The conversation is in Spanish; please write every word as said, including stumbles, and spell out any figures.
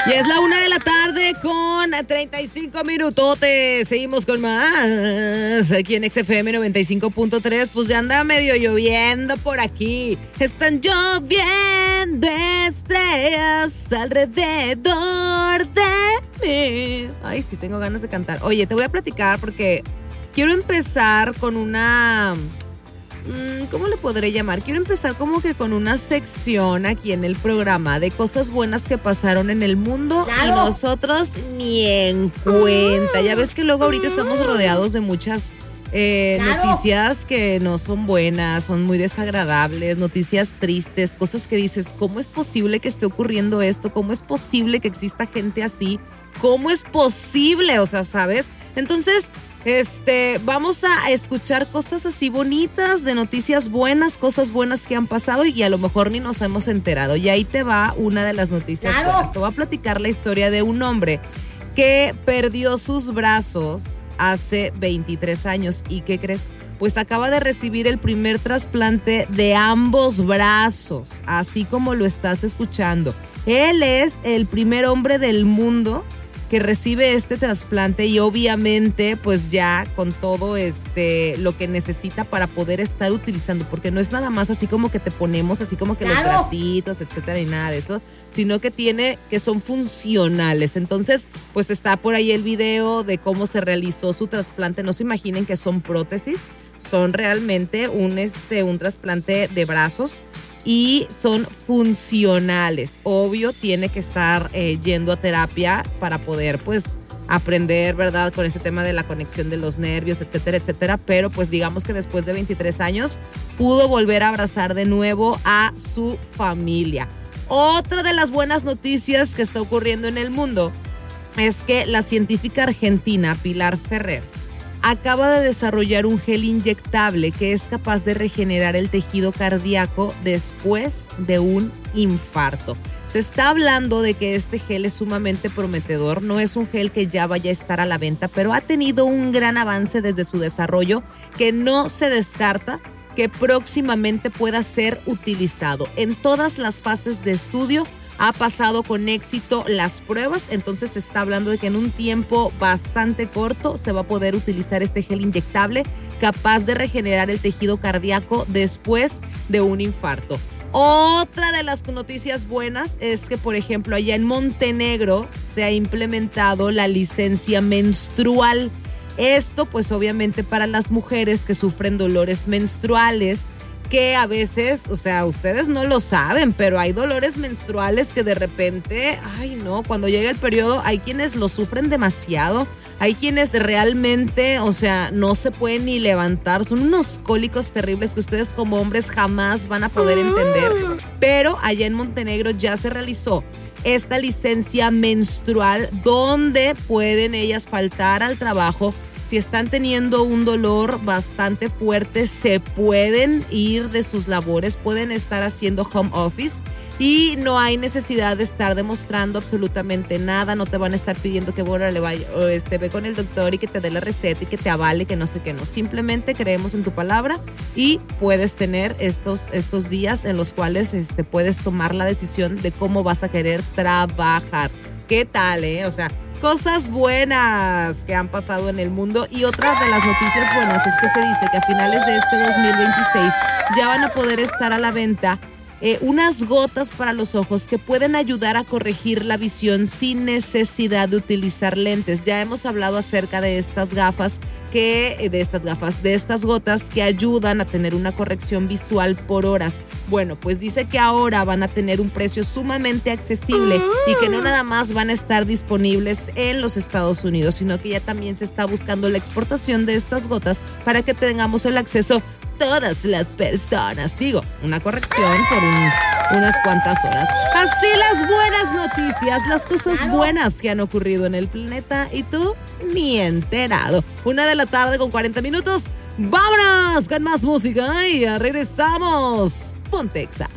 Y es la una de la tarde con treinta y cinco minutotes. Seguimos con más aquí en X F M noventa y cinco punto tres. Pues ya anda medio lloviendo por aquí. Están lloviendo estrellas alrededor de mí. Ay, sí, tengo ganas de cantar. Oye, te voy a platicar porque quiero empezar con una... ¿Cómo le podré llamar? Quiero empezar como que con una sección aquí en el programa de cosas buenas que pasaron en el mundo. ¡Claro! Y nosotros ni en cuenta. Ya ves que luego ahorita estamos rodeados de muchas eh, ¡claro! Noticias que no son buenas, son muy desagradables, noticias tristes, cosas que dices, ¿cómo es posible que esté ocurriendo esto? ¿Cómo es posible que exista gente así? ¿Cómo es posible? O sea, ¿sabes? Entonces... Este, vamos a escuchar cosas así bonitas, de noticias buenas, cosas buenas que han pasado y a lo mejor ni nos hemos enterado. Y ahí te va una de las noticias ¡claro! Buenas. Te voy a platicar la historia de un hombre que perdió sus brazos hace veintitrés años. ¿Y qué crees? Pues acaba de recibir el primer trasplante de ambos brazos, así como lo estás escuchando. Él es el primer hombre del mundo que recibe este trasplante y obviamente pues ya con todo este lo que necesita para poder estar utilizando, porque no es nada más así como que te ponemos así como que ¡claro! Los bracitos, etcétera, y nada de eso, sino que tiene, que son funcionales. Entonces pues está por ahí el video de cómo se realizó su trasplante. No se imaginen que son prótesis, son realmente un, este, un trasplante de brazos y son funcionales. Obvio, tiene que estar eh, yendo a terapia para poder, pues, aprender, ¿verdad? Con ese tema de la conexión de los nervios, etcétera, etcétera. Pero, pues, digamos que después de veintitrés años, pudo volver a abrazar de nuevo a su familia. Otra de las buenas noticias que está ocurriendo en el mundo es que la científica argentina Pilar Ferrer acaba de desarrollar un gel inyectable que es capaz de regenerar el tejido cardíaco después de un infarto. Se está hablando de que este gel es sumamente prometedor. No es un gel que ya vaya a estar a la venta, pero ha tenido un gran avance desde su desarrollo que no se descarta que próximamente pueda ser utilizado. En todas las fases de estudio ha pasado con éxito las pruebas, entonces se está hablando de que en un tiempo bastante corto se va a poder utilizar este gel inyectable capaz de regenerar el tejido cardíaco después de un infarto. Otra de las noticias buenas es que, por ejemplo, allá en Montenegro se ha implementado la licencia menstrual. Esto, pues obviamente para las mujeres que sufren dolores menstruales, que a veces, o sea, ustedes no lo saben, pero hay dolores menstruales que de repente, ay no, cuando llega el periodo hay quienes lo sufren demasiado, hay quienes realmente, o sea, no se pueden ni levantar, son unos cólicos terribles que ustedes como hombres jamás van a poder entender, pero allá en Montenegro ya se realizó esta licencia menstrual donde pueden ellas faltar al trabajo. Si están teniendo un dolor bastante fuerte, se pueden ir de sus labores, pueden estar haciendo home office y no hay necesidad de estar demostrando absolutamente nada. No te van a estar pidiendo que bueno, le vaya, o este, ve con el doctor y que te dé la receta y que te avale, que no sé qué, no. Simplemente creemos en tu palabra y puedes tener estos, estos días en los cuales este, puedes tomar la decisión de cómo vas a querer trabajar. ¿Qué tal, eh? O sea, cosas buenas que han pasado en el mundo. Y otra de las noticias buenas es que se dice que a finales de este dos mil veintiséis ya van a poder estar a la venta eh, unas gotas para los ojos que pueden ayudar a corregir la visión sin necesidad de utilizar lentes. Ya hemos hablado acerca de estas gafas que, de estas gafas, de estas gotas que ayudan a tener una corrección visual por horas. Bueno, pues dice que ahora van a tener un precio sumamente accesible y que no nada más van a estar disponibles en los Estados Unidos, sino que ya también se está buscando la exportación de estas gotas para que tengamos el acceso todas las personas. Digo, una corrección por un, unas cuantas horas. Así las buenas noticias, las cosas claro. buenas que han ocurrido en el planeta y tú ni enterado. Una de la tarde con cuarenta minutos. ¡Vámonos con más música! Y regresamos. Ponte Exa.